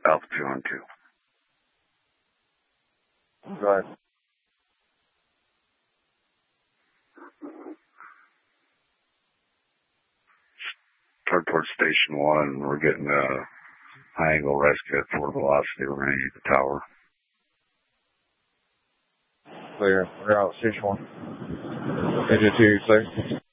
Alpha 212. Go ahead. Turn towards Station 1. We're getting a high angle rescue at 4 velocity remaining at the tower. Clear. We're out. Station 1. Engine 2, clear.